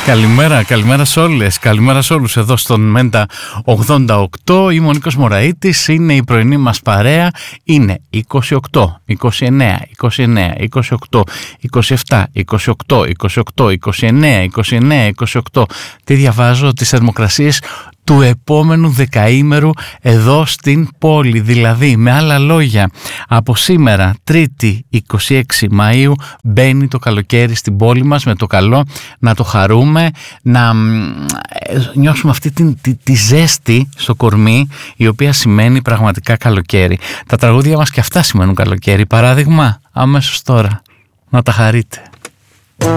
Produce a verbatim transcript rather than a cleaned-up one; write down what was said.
Καλημέρα, καλημέρα σε όλες, καλημέρα σε όλους εδώ στον Μέντα ογδόντα οκτώ. Είμαι ο Νίκος Μωραΐτης, είναι η πρωινή μας παρέα. Είναι είκοσι οκτώ, είκοσι εννέα, είκοσι εννέα, είκοσι οκτώ, είκοσι επτά, είκοσι οκτώ, είκοσι οκτώ, είκοσι εννέα, είκοσι εννέα, είκοσι οκτώ. Τι διαβάζω, τις θερμοκρασίες του επόμενου δεκαήμερου εδώ στην πόλη. Δηλαδή, με άλλα λόγια, από σήμερα, Τρίτη είκοσι έξι Μαΐου, μπαίνει το καλοκαίρι στην πόλη μας, με το καλό να το χαρούμε, να νιώσουμε αυτή τη, τη, τη ζέστη στο κορμί, η οποία σημαίνει πραγματικά καλοκαίρι. Τα τραγούδια μας και αυτά σημαίνουν καλοκαίρι. Παράδειγμα, αμέσως τώρα, να τα χαρείτε.